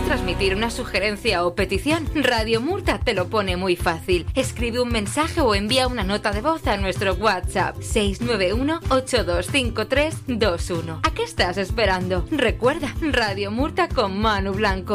transmitir una sugerencia o petición, Radio Murta te lo pone muy fácil. Escribe un mensaje o envía una nota de voz a nuestro WhatsApp 691-825321. ¿A qué estás esperando? Recuerda, Radio Murta con Manu Blanco.